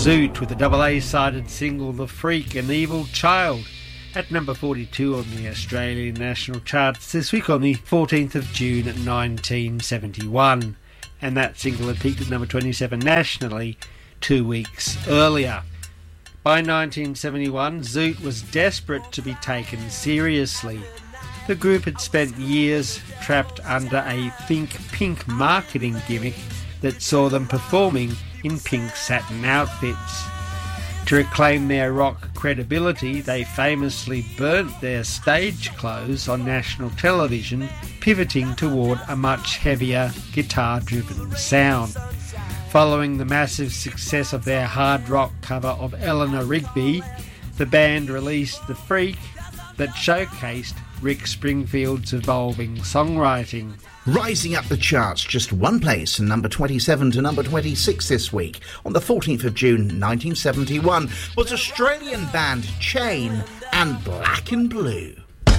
Zoot with the double A-sided single The Freak and Evil Child at number 42 on the Australian national charts this week on the 14th of June 1971. And that single had peaked at number 27 nationally 2 weeks earlier. By 1971, Zoot was desperate to be taken seriously. The group had spent years trapped under a Think Pink marketing gimmick that saw them performing in pink satin outfits. To reclaim their rock credibility, they famously burnt their stage clothes on national television, pivoting toward a much heavier guitar-driven sound. Following the massive success of their hard rock cover of Eleanor Rigby, the band released The Freak that showcased Rick Springfield's evolving songwriting. Rising up the charts just one place from number 27 to number 26 this week, on the 14th of June 1971, was Australian band Chain and Black and Blue.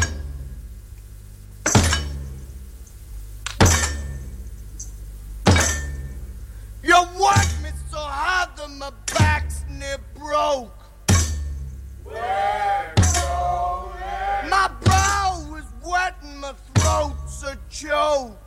You work me so hard that my back's near broke. My brow is wet and my throat's a choke.